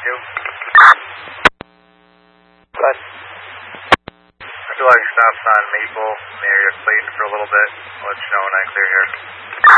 you. Go ahead. I feel like stop sign Maple in the area of Clayton for a little bit. I'll let you know when I clear here.